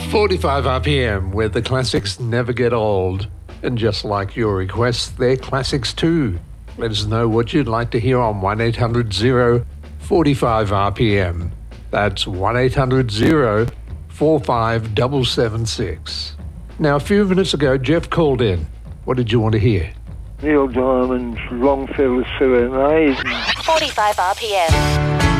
45 RPM, where the classics never get old. And just like your requests, they're classics too. Let us know what you'd like to hear on 1-800-045 RPM. That's 1-800-045-776. Now, a few minutes ago, Jeff called in. What did you want to hear? Neil Diamond's Longfellow's Serenade. 45 RPM.